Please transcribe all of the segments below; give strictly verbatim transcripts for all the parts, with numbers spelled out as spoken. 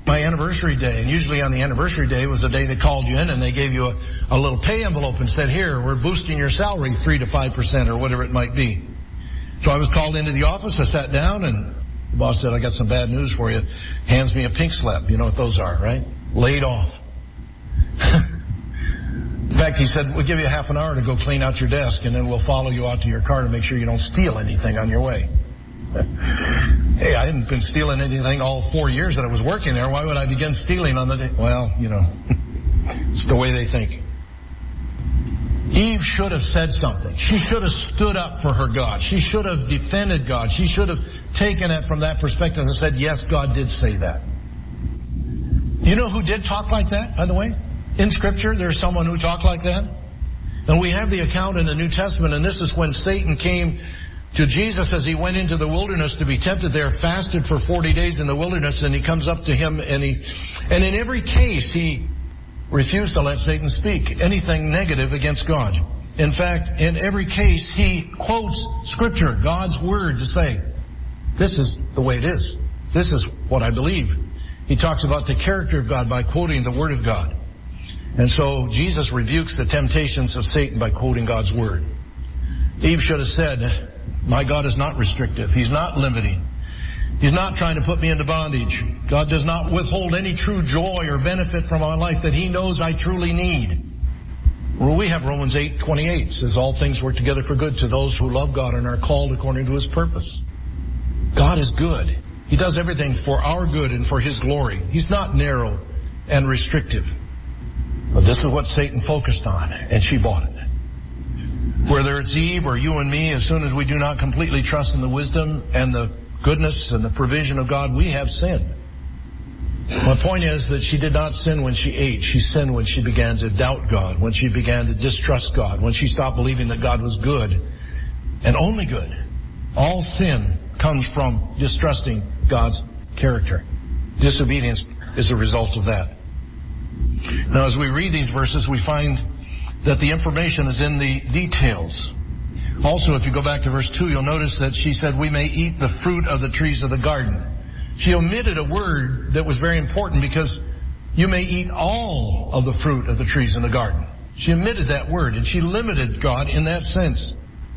my anniversary day. And usually on the anniversary day was the day they called you in and they gave you a, a little pay envelope and said, here, we're boosting your salary three to five percent or whatever it might be. So I was called into the office. I sat down and the boss said, I got some bad news for you. Hands me a pink slip. You know what those are, right? Laid off. In fact, he said, we'll give you half an hour to go clean out your desk, and then we'll follow you out to your car to make sure you don't steal anything on your way. Hey, I hadn't been stealing anything all four years that I was working there. Why would I begin stealing on the day? Well, you know, it's the way they think. Eve should have said something. She should have stood up for her God. She should have defended God. She should have taken it from that perspective and said, yes, God did say that. You know who did talk like that, by the way? In Scripture, there's someone who talked like that. And we have the account in the New Testament, and this is when Satan came to Jesus as he went into the wilderness to be tempted there, fasted for forty days in the wilderness, and he comes up to him, and he, and in every case, he refused to let Satan speak anything negative against God. In fact, in every case, he quotes Scripture, God's Word, to say, this is the way it is. This is what I believe. He talks about the character of God by quoting the Word of God. And so Jesus rebukes the temptations of Satan by quoting God's Word. Eve should have said, my God is not restrictive. He's not limiting. He's not trying to put me into bondage. God does not withhold any true joy or benefit from my life that He knows I truly need. Well, we have Romans eight twenty-eight. Says all things work together for good to those who love God and are called according to His purpose. God is good. He does everything for our good and for His glory. He's not narrow and restrictive. But this is what Satan focused on, and she bought it. Whether it's Eve or you and me, as soon as we do not completely trust in the wisdom and the goodness and the provision of God, we have sinned. My point is that she did not sin when she ate. She sinned when she began to doubt God, when she began to distrust God, when she stopped believing that God was good and only good. All sin comes from distrusting God's character. Disobedience is a result of that. Now, as we read these verses, we find that the information is in the details. Also, if you go back to verse two, you'll notice that she said, we may eat the fruit of the trees of the garden. She omitted a word that was very important because you may eat all of the fruit of the trees in the garden. She omitted that word, and she limited God in that sense.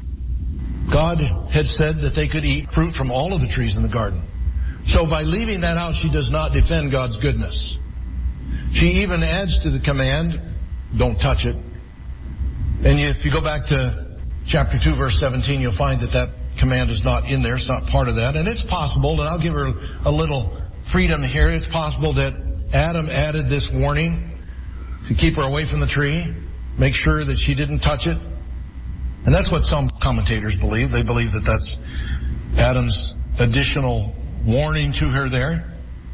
God had said that they could eat fruit from all of the trees in the garden. So by leaving that out, she does not defend God's goodness. She even adds to the command, don't touch it. And if you go back to chapter two, verse seventeen, you'll find that that command is not in there. It's not part of that. And it's possible, and I'll give her a little freedom here, it's possible that Adam added this warning to keep her away from the tree, make sure that she didn't touch it. And that's what some commentators believe. They believe that that's Adam's additional warning to her there.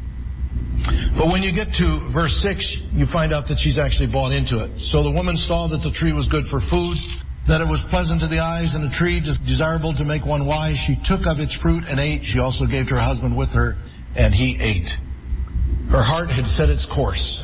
But when you get to verse six, you find out that she's actually bought into it. So the woman saw that the tree was good for food, that it was pleasant to the eyes, and the tree desirable to make one wise. She took of its fruit and ate. She also gave to her husband with her, and he ate. Her heart had set its course.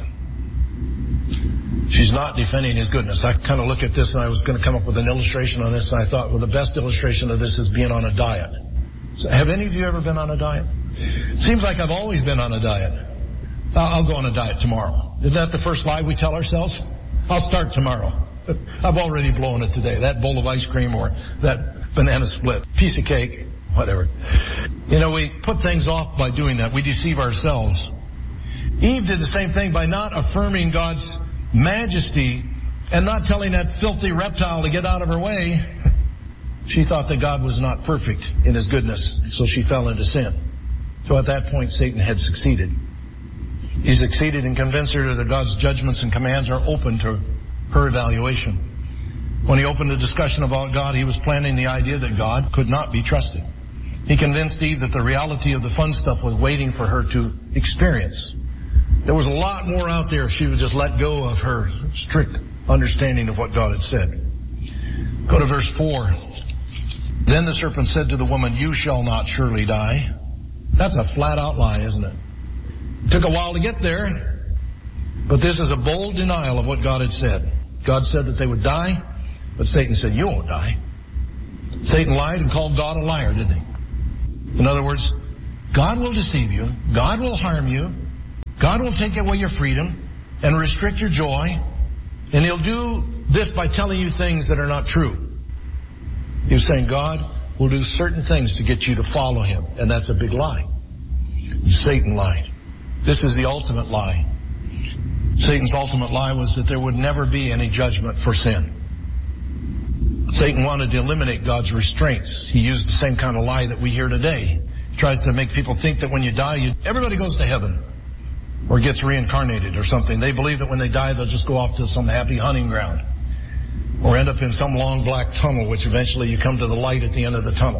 She's not defending his goodness. I kind of look at this, and I was going to come up with an illustration on this, and I thought, well, the best illustration of this is being on a diet. So have any of you ever been on a diet? Seems like I've always been on a diet. I'll go on a diet tomorrow. Isn't that the first lie we tell ourselves? I'll start tomorrow. I've already blown it today. That bowl of ice cream or that banana split, piece of cake, whatever. You know, we put things off by doing that. We deceive ourselves. Eve did the same thing by not affirming God's majesty and not telling that filthy reptile to get out of her way. She thought that God was not perfect in His goodness, so she fell into sin. So at that point, Satan had succeeded. He succeeded in convincing her that God's judgments and commands are open to her evaluation. When he opened a discussion about God, he was planting the idea that God could not be trusted. He convinced Eve that the reality of the fun stuff was waiting for her to experience. There was a lot more out there if she would just let go of her strict understanding of what God had said. Go to verse four. Then the serpent said to the woman, you shall not surely die. That's a flat-out lie, isn't it? It took a while to get there, but this is a bold denial of what God had said. God said that they would die, but Satan said, you won't die. Satan lied and called God a liar, didn't he? In other words, God will deceive you, God will harm you, God will take away your freedom and restrict your joy, and He'll do this by telling you things that are not true. He was saying God will do certain things to get you to follow Him, and that's a big lie. Satan lied. This is the ultimate lie. Satan's ultimate lie was that there would never be any judgment for sin. Satan wanted to eliminate God's restraints. He used the same kind of lie that we hear today. He tries to make people think that when you die, you, everybody goes to heaven or gets reincarnated or something. They believe that when they die, they'll just go off to some happy hunting ground or end up in some long black tunnel, which eventually you come to the light at the end of the tunnel.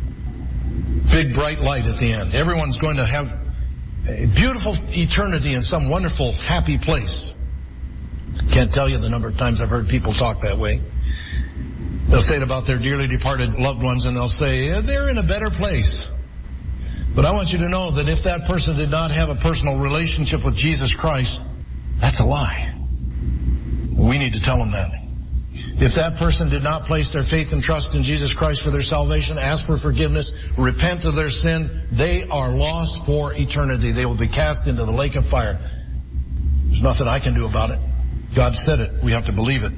Big bright light at the end. Everyone's going to have a beautiful eternity in some wonderful, happy place. Can't tell you the number of times I've heard people talk that way. They'll say it about their dearly departed loved ones, and they'll say, yeah, they're in a better place. But I want you to know that if that person did not have a personal relationship with Jesus Christ, that's a lie. We need to tell them that. If that person did not place their faith and trust in Jesus Christ for their salvation, ask for forgiveness, repent of their sin, they are lost for eternity. They will be cast into the lake of fire. There's nothing I can do about it. God said it. We have to believe it.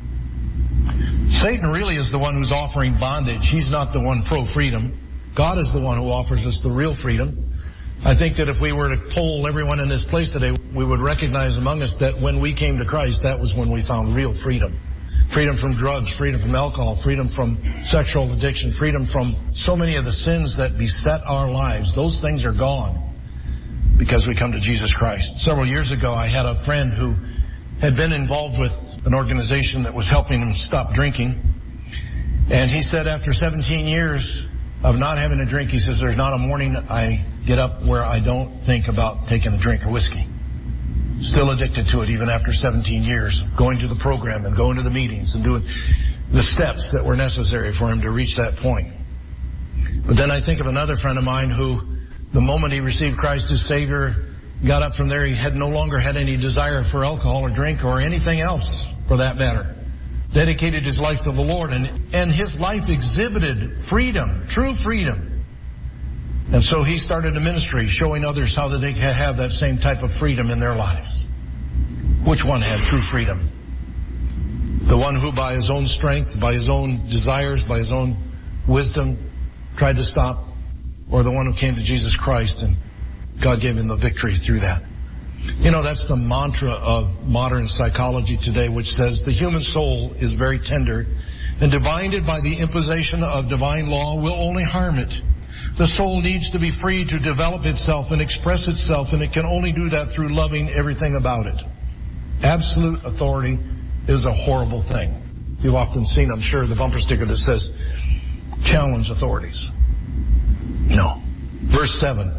Satan really is the one who's offering bondage. He's not the one pro-freedom. God is the one who offers us the real freedom. I think that if we were to poll everyone in this place today, we would recognize among us that when we came to Christ, that was when we found real freedom. Freedom from drugs, freedom from alcohol, freedom from sexual addiction, freedom from so many of the sins that beset our lives. Those things are gone because we come to Jesus Christ. Several years ago, I had a friend who had been involved with an organization that was helping him stop drinking. And he said after seventeen years of not having a drink, he says, there's not a morning I get up where I don't think about taking a drink of whiskey. Still addicted to it even after seventeen years, going to the program and going to the meetings and doing the steps that were necessary for him to reach that point. But then I think of another friend of mine who, the moment he received Christ as Savior, got up from there, he had no longer had any desire for alcohol or drink or anything else for that matter. Dedicated his life to the Lord, and, and his life exhibited freedom, true freedom. And so he started a ministry showing others how that they can have that same type of freedom in their lives. Which one had true freedom? The one who by his own strength, by his own desires, by his own wisdom tried to stop, or the one who came to Jesus Christ and God gave him the victory through that? You know, that's the mantra of modern psychology today, which says the human soul is very tender, and divided by the imposition of divine law will only harm it. The soul needs to be free to develop itself and express itself, and it can only do that through loving everything about it. Absolute authority is a horrible thing. You've often seen, I'm sure, the bumper sticker that says, challenge authorities. No. Verse seven.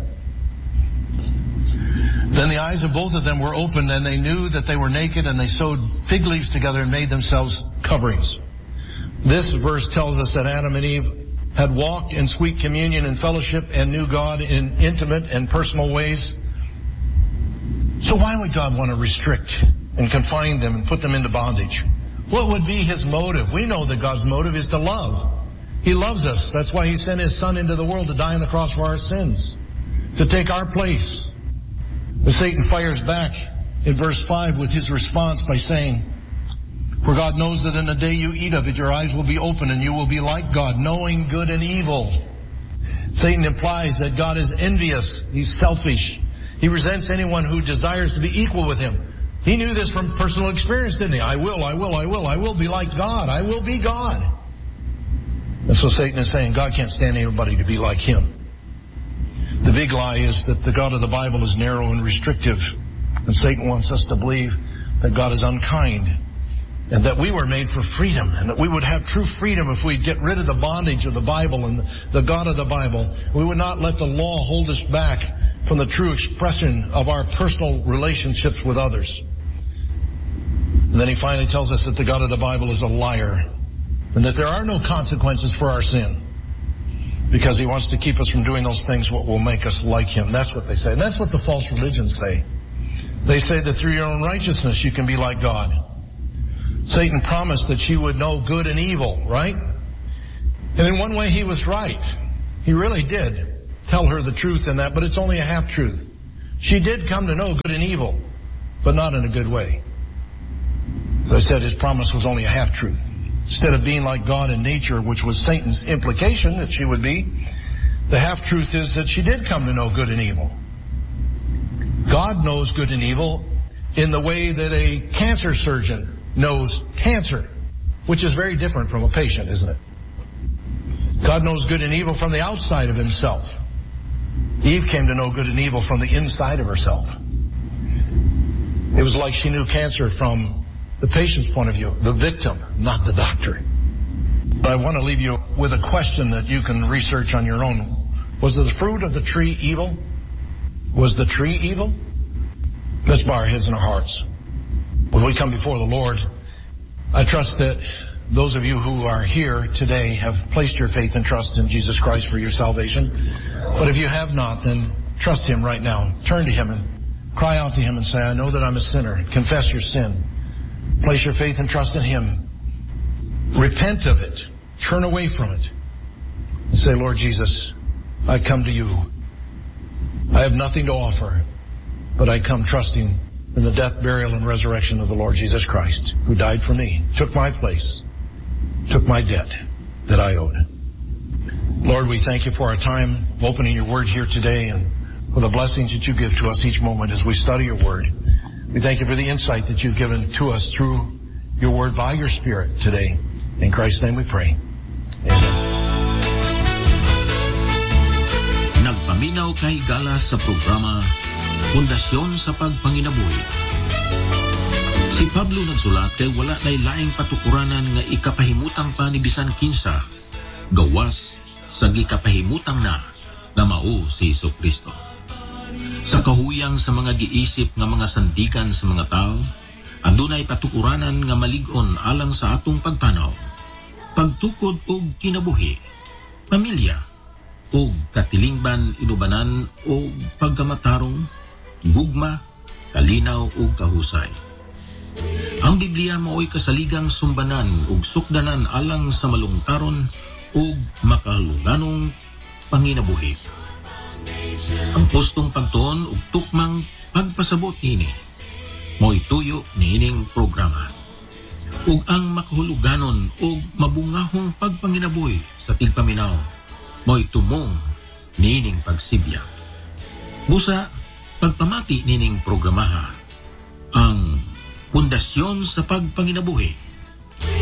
Then the eyes of both of them were opened, and they knew that they were naked, and they sewed fig leaves together and made themselves coverings. This verse tells us that Adam and Eve had walked in sweet communion and fellowship and knew God in intimate and personal ways. So why would God want to restrict and confine them and put them into bondage? What would be His motive? We know that God's motive is to love. He loves us. That's why He sent His Son into the world to die on the cross for our sins, to take our place. But Satan fires back in verse five with his response by saying, for God knows that in the day you eat of it, your eyes will be open and you will be like God, knowing good and evil. Satan implies that God is envious. He's selfish. He resents anyone who desires to be equal with Him. He knew this from personal experience, didn't he? I will, I will, I will, I will be like God. I will be God. And so Satan is saying God can't stand anybody to be like Him. The big lie is that the God of the Bible is narrow and restrictive. And Satan wants us to believe that God is unkind, and that we were made for freedom, and that we would have true freedom if we'd get rid of the bondage of the Bible and the God of the Bible. We would not let the law hold us back from the true expression of our personal relationships with others. And then he finally tells us that the God of the Bible is a liar, and that there are no consequences for our sin, because He wants to keep us from doing those things what will make us like Him. That's what they say. And that's what the false religions say. They say that through your own righteousness you can be like God. Satan promised that you would know good and evil, right? And in one way he was right. He really did tell her the truth in that, but it's only a half-truth. She did come to know good and evil, but not in a good way. As I said, his promise was only a half-truth. Instead of being like God in nature, which was Satan's implication that she would be, the half-truth is that she did come to know good and evil. God knows good and evil in the way that a cancer surgeon knows cancer, which is very different from a patient, isn't it? God knows good and evil from the outside of himself. Eve came to know good and evil from the inside of herself. It was like she knew cancer from the patient's point of view, the victim, not the doctor. But I want to leave you with a question that you can research on your own. Was the fruit of the tree evil? Was the tree evil? Let's bow our heads and our hearts. When we come before the Lord, I trust that those of you who are here today have placed your faith and trust in Jesus Christ for your salvation. But if you have not, then trust Him right now. Turn to Him and cry out to Him and say, I know that I'm a sinner. Confess your sin. Place your faith and trust in Him. Repent of it. Turn away from it. And say, Lord Jesus, I come to you. I have nothing to offer, but I come trusting in the death, burial, and resurrection of the Lord Jesus Christ, who died for me, took my place, took my debt that I owed. Lord, we thank you for our time opening your word here today and for the blessings that you give to us each moment as we study your word. We thank you for the insight that you've given to us through your word by your Spirit today. In Christ's name we pray. Amen. Nagpaminaw kay Gala sa programa Pundasyon sa Pagpanginabuhi. Si Pablo nagsulat kay wala nay laing patukuranan nga ikapahimutang pa ni bisan kinsa gawas sa gikapahimutang na na mao si Jesucristo. Sa kahuyang sa mga giisip nga mga sandigan sa mga tao, andunay patukuranan nga malig-on alang sa atong pagpanaw, pagtukod og kinabuhi, pamilya, og katilingban inubanan og pagkamatarong, gugma, kalinaw ug kahusay. Ang Biblia mao'y kasaligang sumbanan ug sukdanan alang sa malungkaron ug makaluganong panginabuhi. Ang postong pagtuon ug tukmang pagpasabot nini mo'y tuyo niining programa. Ug ang makahuluganon ug mabungahong pagpanginabuhi sa tigpaminaw mo'y tumong niining pagsibya. Busa pagpamati nining programaha ang Pundasyon sa Pagpanginabuhi